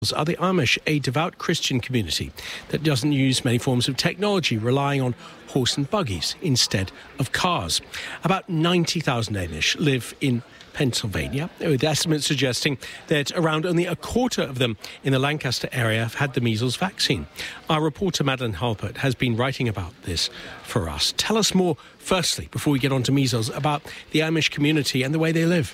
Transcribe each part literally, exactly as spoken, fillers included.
Are the Amish a devout Christian community that doesn't use many forms of technology, relying on horse and buggies instead of cars? About ninety thousand Amish live in Pennsylvania, with estimates suggesting that around only a quarter of them in the Lancaster area have had the measles vaccine. Our reporter Madeline Halpert has been writing about this for us. Tell us more, firstly, before we get on to measles, about the Amish community and the way they live.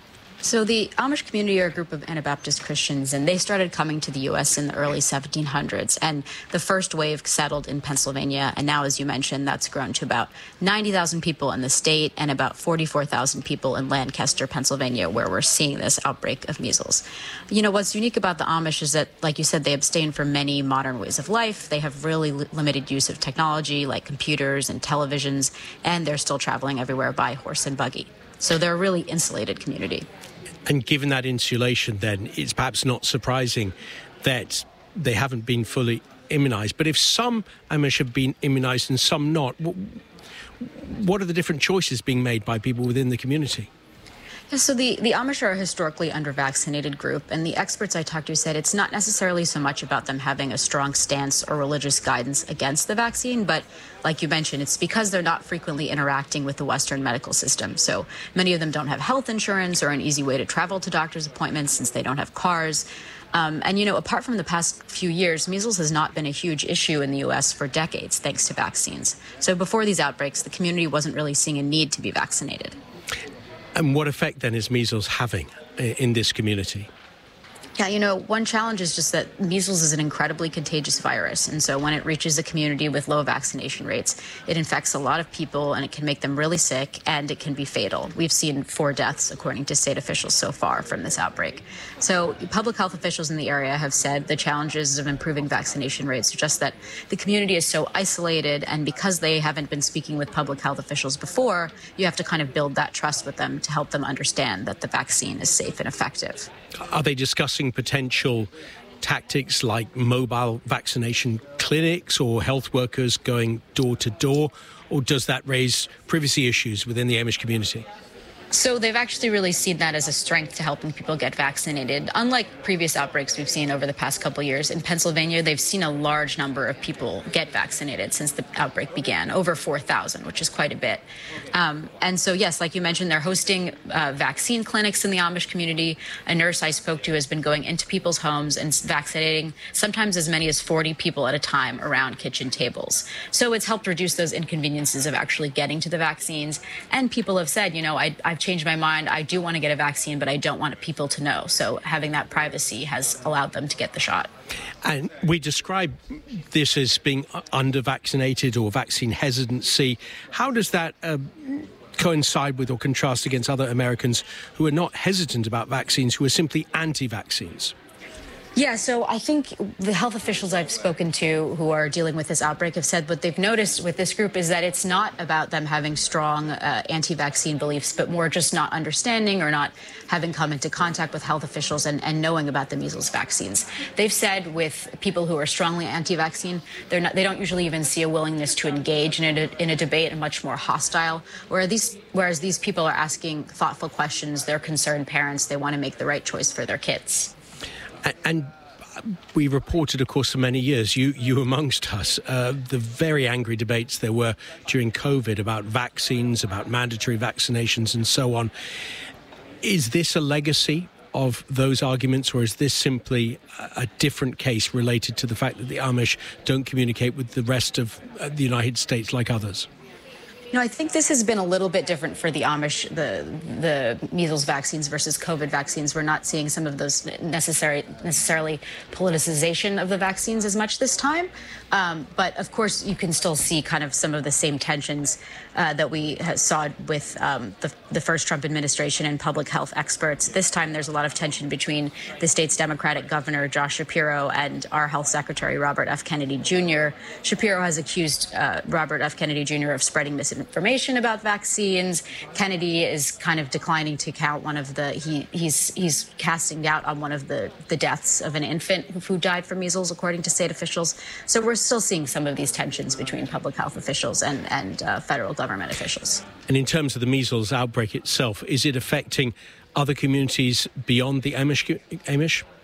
So the Amish community are a group of Anabaptist Christians, and they started coming to the U S in the early seventeen hundreds. And the first wave settled in Pennsylvania. And now, as you mentioned, that's grown to about ninety thousand people in the state and about forty-four thousand people in Lancaster, Pennsylvania, where we're seeing this outbreak of measles. You know, what's unique about the Amish is that, like you said, they abstain from many modern ways of life. They have really li- limited use of technology like computers and televisions, and they're still traveling everywhere by horse and buggy. So they're a really insulated community. And given that insulation, then, it's perhaps not surprising that they haven't been fully immunised. But if some Amish have been immunised and some not, what are the different choices being made by people within the community? So the, the Amish are a historically under-vaccinated group, and the experts I talked to said it's not necessarily so much about them having a strong stance or religious guidance against the vaccine, but like you mentioned, it's because they're not frequently interacting with the Western medical system. So many of them don't have health insurance or an easy way to travel to doctor's appointments since they don't have cars. Um, and, you know, apart from the past few years, measles has not been a huge issue in the U S for decades, thanks to vaccines. So before these outbreaks, the community wasn't really seeing a need to be vaccinated. And what effect, then, is measles having in this community? Yeah, you know, one challenge is just that measles is an incredibly contagious virus. And so when it reaches a community with low vaccination rates, it infects a lot of people and it can make them really sick and it can be fatal. We've seen four deaths, according to state officials, so far from this outbreak. So public health officials in the area have said the challenges of improving vaccination rates are just that the community is so isolated, and because they haven't been speaking with public health officials before, you have to kind of build that trust with them to help them understand that the vaccine is safe and effective. Are they discussing potential tactics like mobile vaccination clinics or health workers going door to door, or does that raise privacy issues within the Amish community? So they've actually really seen that as a strength to helping people get vaccinated. Unlike previous outbreaks we've seen over the past couple of years, in Pennsylvania, they've seen a large number of people get vaccinated since the outbreak began, over four thousand, which is quite a bit. Um, and so, yes, like you mentioned, they're hosting uh, vaccine clinics in the Amish community. A nurse I spoke to has been going into people's homes and vaccinating sometimes as many as forty people at a time around kitchen tables. So it's helped reduce those inconveniences of actually getting to the vaccines. And people have said, you know, I, I've changed my mind. I do want to get a vaccine, but I don't want people to know. So having that privacy has allowed them to get the shot. And we describe this as being under-vaccinated or vaccine hesitancy. How does that uh, coincide with or contrast against other Americans who are not hesitant about vaccines, who are simply anti-vaccines? Yeah, so I think the health officials I've spoken to who are dealing with this outbreak have said what they've noticed with this group is that it's not about them having strong uh, anti-vaccine beliefs, but more just not understanding or not having come into contact with health officials and, and knowing about the measles vaccines. They've said with people who are strongly anti-vaccine, they're not, they don't usually even see a willingness to engage in a, in a debate and much more hostile, whereas these, whereas these people are asking thoughtful questions, they're concerned parents, they want to make the right choice for their kids. And we reported, of course, for many years, you you amongst us, uh, the very angry debates there were during COVID about vaccines, about mandatory vaccinations and so on. Is this a legacy of those arguments, or is this simply a different case related to the fact that the Amish don't communicate with the rest of the United States like others? No, I think this has been a little bit different for the Amish, the the measles vaccines versus COVID vaccines. We're not seeing some of those necessary necessarily politicization of the vaccines as much this time. Um, but of course, you can still see kind of some of the same tensions uh, that we saw with um, the, the first Trump administration and public health experts. This time, there's a lot of tension between the state's Democratic governor, Josh Shapiro, and our health secretary, Robert F. Kennedy Junior Shapiro has accused uh, Robert F. Kennedy Junior of spreading misinformation about vaccines. Kennedy is kind of declining to count one of the, he, he's he's casting doubt on one of the, the deaths of an infant who died from measles, according to state officials. So we're still seeing some of these tensions between public health officials and, and uh, federal government officials. And in terms of the measles outbreak itself, is it affecting other communities beyond the Amish? Amish?